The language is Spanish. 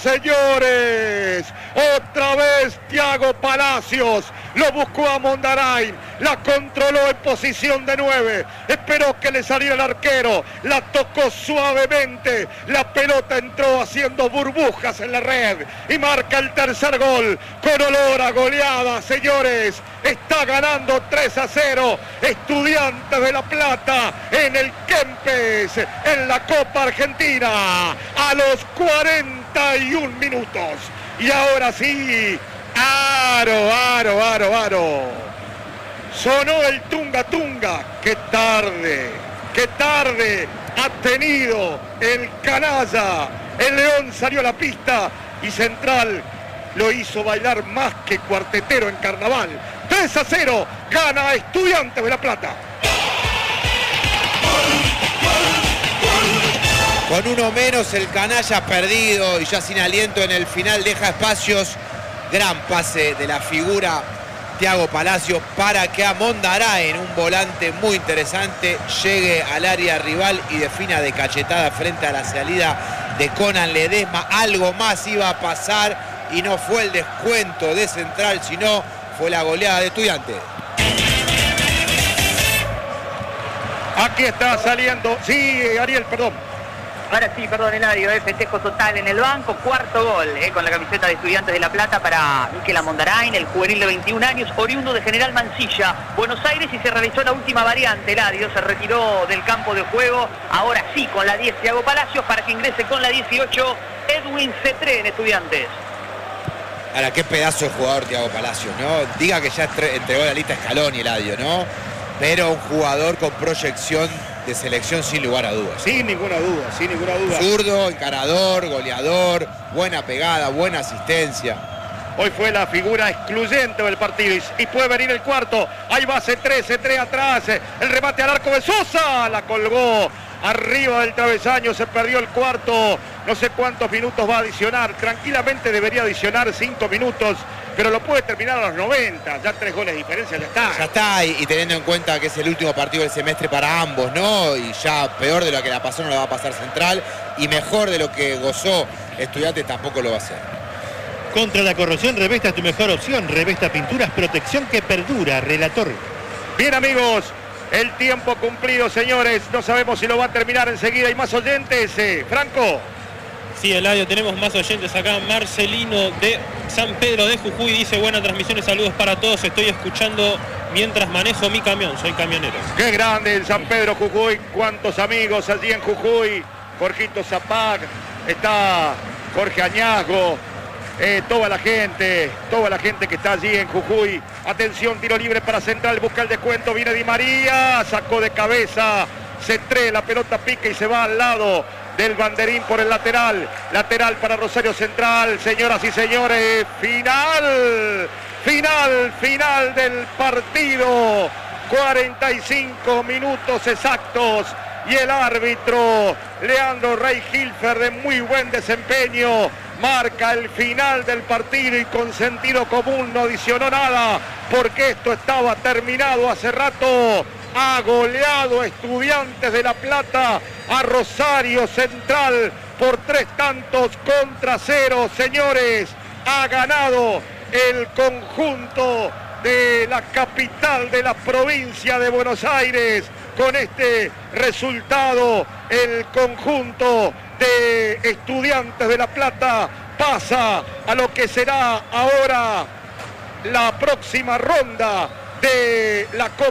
señores. Otra vez Thiago Palacios. Lo buscó a Mondarain. La controló en posición de 9. Esperó que le saliera el arquero. La tocó suavemente. La pelota entró haciendo burbujas en la red. Y marca el tercer gol. Con olor a goleada, señores. Está ganando 3-0. Estudiantes de La Plata en el Kempes. En la Copa Argentina. A los 41 minutos. Y ahora sí. Aro. Sonó el tunga tunga. Qué tarde ha tenido el canalla. El León salió a la pista y Central lo hizo bailar más que cuartetero en carnaval. 3-0, gana Estudiantes de La Plata. Con uno menos el canalla perdido y ya sin aliento en el final deja espacios. Gran pase de la figura Thiago Palacios para que a Mondarain, un volante muy interesante, llegue al área rival y defina de cachetada frente a la salida de Conan Ledesma. Algo más iba a pasar y no fue el descuento de Central, sino fue la goleada de Estudiantes. Aquí está saliendo, sí, Ariel, perdón. Ahora sí, perdón, Eladio, festejo total en el banco, cuarto gol con la camiseta de Estudiantes de La Plata para Miquel Mondarain, el juvenil de 21 años, oriundo de General Mansilla, Buenos Aires, y se realizó la última variante. Eladio se retiró del campo de juego, ahora sí con la 10 Thiago Palacios para que ingrese con la 18 Edwin Cetré en Estudiantes. Ahora, qué pedazo de jugador Thiago Palacios, ¿no? Diga que ya entregó la lista Scaloni, Eladio, ¿no? Pero un jugador con proyección de selección sin lugar a dudas. Sin ninguna duda. Zurdo, encarador, goleador, buena pegada, buena asistencia. Hoy fue la figura excluyente del partido y puede venir el cuarto. Ahí va C3 atrás, el remate al arco de Sosa, la colgó arriba del travesaño, se perdió el cuarto. No sé cuántos minutos va a adicionar, tranquilamente debería adicionar 5 minutos, pero lo puede terminar a los 90, ya 3 goles de diferencia, ya está. Ya está, y teniendo en cuenta que es el último partido del semestre para ambos, ¿no? Y ya peor de lo que la pasó no la va a pasar Central, y mejor de lo que gozó Estudiantes tampoco lo va a hacer. Contra la corrosión, Revesta es tu mejor opción. Revesta Pinturas, protección que perdura. Relator. Bien, amigos, el tiempo cumplido, señores. No sabemos si lo va a terminar enseguida. ¿Hay más oyentes, Franco? Sí, Eladio, tenemos más oyentes acá. Marcelino de San Pedro de Jujuy dice: buenas transmisiones, saludos para todos. Estoy escuchando mientras manejo mi camión, soy camionero. Qué grande en San Pedro, Jujuy. Cuántos amigos allí en Jujuy. Jorgito Zapac, está Jorge Añazgo. Toda la gente que está allí en Jujuy. Atención, tiro libre para Central, busca el descuento, viene Di María, sacó de cabeza Cetré, la pelota pica y se va al lado del banderín por el lateral para Rosario Central. Señoras y señores, final del partido, 45 minutos exactos. Y el árbitro Leandro Rey Hilfer, de muy buen desempeño, marca el final del partido y con sentido común no adicionó nada, porque esto estaba terminado hace rato. Ha goleado Estudiantes de La Plata a Rosario Central por 3-0, señores. Ha ganado el conjunto de la capital de la provincia de Buenos Aires. Con este resultado, el conjunto de Estudiantes de La Plata pasa a lo que será ahora la próxima ronda de la Copa